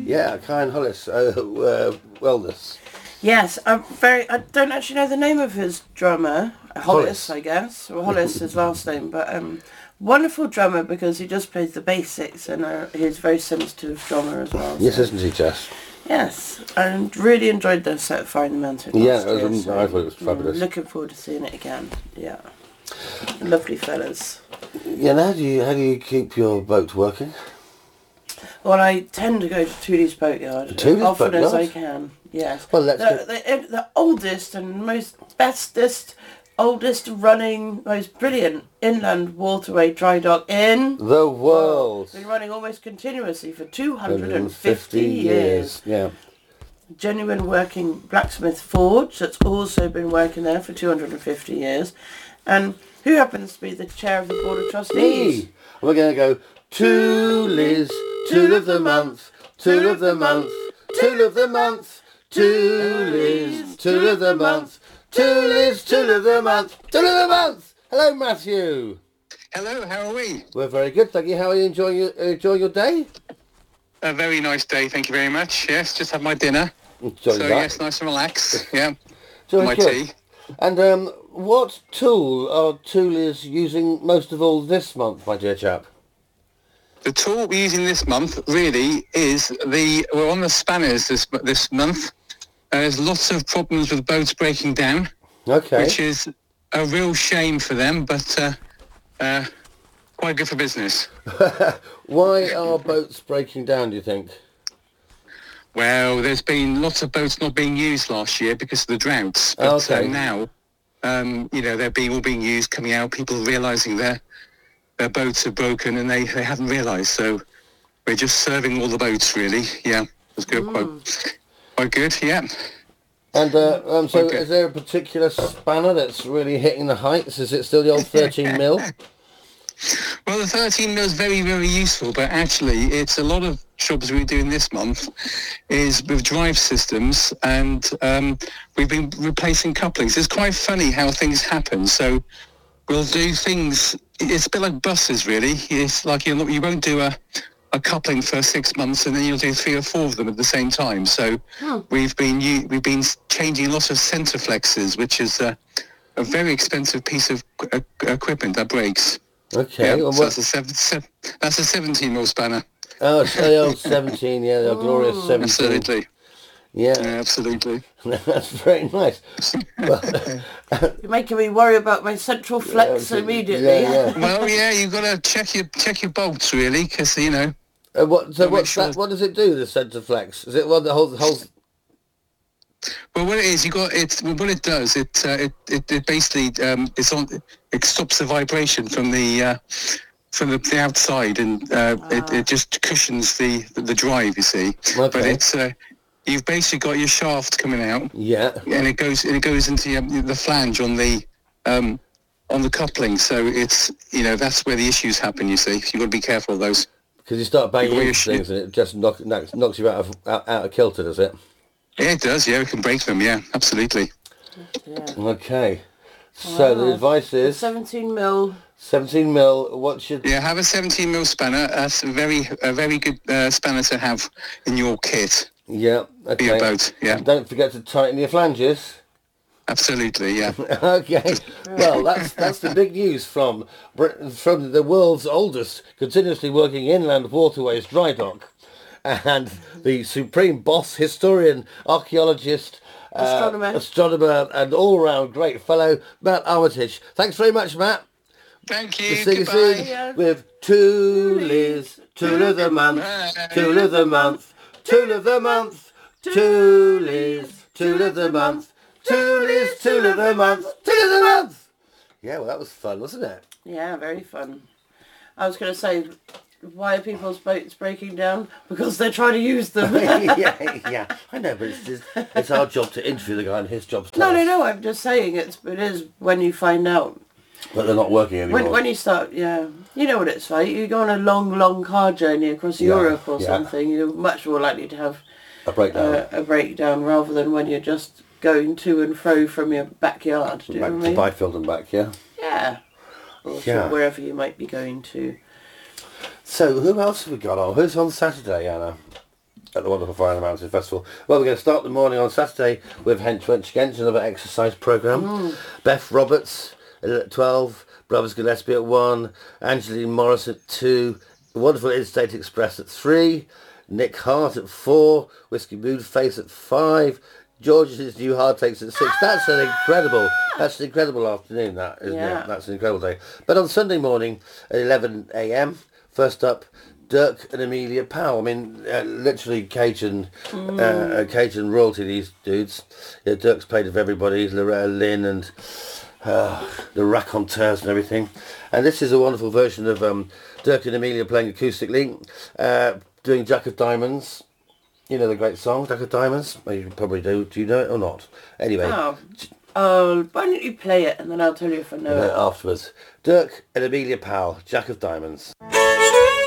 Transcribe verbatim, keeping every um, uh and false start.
Yeah, Kyan Hollis, uh, uh, Wellness. Yes, I'm very. I don't actually know the name of his drummer. Hollis, Hollis. I guess. Well, Hollis his last name, but um, wonderful drummer because he just plays the basics and uh, he's a very sensitive drummer as well. Yes, so. isn't he, Jess? Yes, and really enjoyed the set of Find the Mountain. Yeah, last it was, year, um, so, I thought it was fabulous. mm, Looking forward to seeing it again. Yeah, lovely fellas. Yeah, and how do you how do you keep your boat working? Well, I tend to go to Tooley's Boatyard Tooley's as often as I Boatyard? can. Yes. Well, let's the, the, the oldest and most bestest, oldest running, most brilliant inland waterway dry dock in The world. Been running almost continuously for two hundred fifty one hundred fifty years. Yeah. Genuine working blacksmith forge that's also been working there for two hundred fifty years. And who happens to be the chair of the Board of Trustees? Me. We're going to go Toolies, Tool of the Month, Tool of the Month, Tool of the Month, Toolies, Tool of the Month, Toolies, Tool of the Month, Tool of the Month. Hello, Matthew. Hello, how are we? We're very good, thank you. How are you enjoying your, enjoying your day? A very nice day, thank you very much. Yes, just had my dinner. Enjoying so that. yes, nice and relaxed. Yeah, Jolly my good. tea. And um, what tool are Toolies using most of all this month, my dear chap? The tool we're using this month really is the, we're on the spanners this this month. Uh, there's lots of problems with boats breaking down, Okay. which is a real shame for them, but uh, uh, quite good for business. Why are boats breaking down, do you think? Well, there's been lots of boats not being used last year because of the droughts. But Okay. uh, now, um, you know, they're being all being used, coming out, people realising their their boats are broken and they, they haven't realised. So we're just serving all the boats, really. Yeah, it's good. Quite, quite good, yeah. And uh, um, so Okay. is there a particular spanner that's really hitting the heights? Is it still the old thirteen mil? Well, the thirteen mil is very, very useful, but actually it's a lot of jobs we're doing this month is with drive systems, and um, we've been replacing couplings. It's quite funny how things happen. So we'll do things, it's a bit like buses, really. It's like you you won't do a, a coupling for six months and then you'll do three or four of them at the same time. So Oh. we've been u- we've been changing lots of centre flexes, which is a, a very expensive piece of qu- uh, equipment that breaks. Okay. Yeah, well, so what- that's a seven, seven, that's a seventeen mil spanner. oh, it's the old seventeen, yeah, the glorious seventeen. Absolutely, Yeah, yeah, absolutely. that's very nice. Well, You're making me worry about my central flex Yeah, immediately. yeah, yeah. Well, yeah, you've got to check your check your bolts really, because you know. Uh, what, so Make what's sure- that, what does it do, the centre flex? Is it one that holds... holds Well, what it is, you got it. What it does, it uh, it, it it basically um, it's on. It stops the vibration from the uh, from the, the outside, and uh, it it just cushions the the drive. You see, but Okay. it's uh, you've basically got your shaft coming out, yeah. and it goes and it goes into um, the flange on the um, on the coupling. So it's you know that's where the issues happen. You see, you've got to be careful of those. Because you start banging Well, you into should- things and it just knock, knocks, knocks you out of, out, out of kilter, does it? Yeah, it does. Yeah, it can break them. Yeah, absolutely. Yeah. Okay. So the Wow. advice is seventeen mil. seventeen mil, what should... Yeah, have a seventeen mil spanner. That's a very a very good uh, spanner to have in your kit. Yeah, For okay. your boat. Yeah, And don't forget to tighten your flanges. absolutely. Yeah. Okay, well, that's that's the big news from Britain, from the world's oldest continuously working inland waterways dry dock, and the supreme boss, historian, archaeologist, uh, Astronomer. astronomer, and all-round great fellow, Matt Armitage. Thanks very much, Matt. Thank We'll you. see you Goodbye. soon with Toolies, Tool of the Month, Tool of the Month, Tool of the Month, Toolies, Tool of the Month, Toolies, Tool of the Month, Tool of the Month. Yeah, well, that was fun, wasn't it? Yeah, very fun. I was going to say, why are people's boats breaking down? Because they're trying to use them. yeah, yeah, I know, but it's, just, it's our job to interview the guy and his job to No, tell no, us. no, I'm just saying it's, it is when you find out. But they're not working anymore. When, when you start, yeah, you know what it's like. You go on a long, long car journey across Yeah, Europe or yeah. something, you're much more likely to have A breakdown. uh, a breakdown rather than when you're just going to and fro from your backyard. Do you back know what to I mean? Byfield and back, yeah. Yeah. Or Yeah. wherever you might be going to. So, who else have we got on? Who's on Saturday, Anna? at the wonderful Fire on the Mountain Festival. Well, we're going to start the morning on Saturday with Hench Wench Gench, another exercise programme. Mm. Beth Roberts at twelve, Brothers Gillespie at one, Angeline Morris at two, the wonderful Interstate Express at three, Nick Hart at four, Whiskey Moonface at five, George's New Hard Takes at six. That's an incredible, that's an incredible afternoon, that, isn't yeah. it? That's an incredible day. But on Sunday morning at eleven a.m, first up, Dirk and Amelia Powell. I mean, uh, literally Cajun, mm. uh, Cajun royalty, these dudes. Yeah, Dirk's played with everybody, Loretta Lynn and uh, the Raconteurs and everything. And this is a wonderful version of um, Dirk and Amelia playing acoustically, uh, doing Jack of Diamonds. You know the great song, Jack of Diamonds? Well, you probably do. Do you know it or not? Anyway. Oh, oh why don't you play it and then I'll tell you if I know it. Afterwards. Dirk and Amelia Powell, Jack of Diamonds.